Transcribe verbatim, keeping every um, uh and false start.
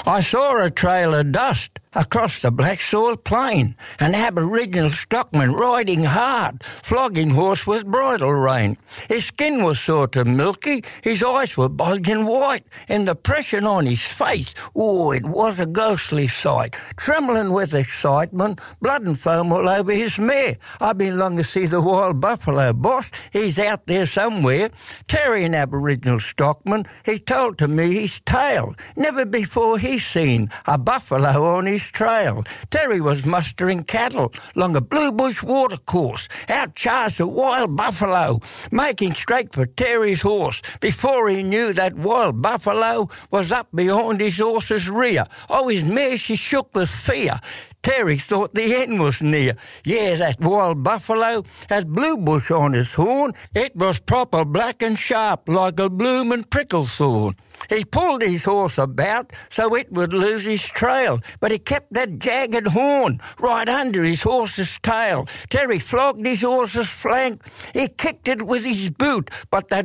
I saw a trail of dust across the black soil plain, an Aboriginal stockman riding hard, flogging horse with bridle rein. His skin was sort of milky, his eyes were bulging white, and the pressure on his face, oh, it was a ghostly sight. Trembling with excitement, blood and foam all over his mare. I've been long to see the wild buffalo, boss. He's out there somewhere. Terry, an Aboriginal stockman, he told to me his tale. Never before he's seen a buffalo on his trail. Terry was mustering cattle along a blue bush watercourse. Out charged a wild buffalo, making straight for Terry's horse. Before he knew, that wild buffalo was up behind his horse's rear. Oh, his mare, she shook with fear. Terry thought the end was near. Yeah, that wild buffalo had blue bush on his horn. It was proper black and sharp, like a bloomin' prickle thorn. He pulled his horse about so it would lose his trail, but he kept that jagged horn right under his horse's tail. Terry flogged his horse's flank. He kicked it with his boot, but that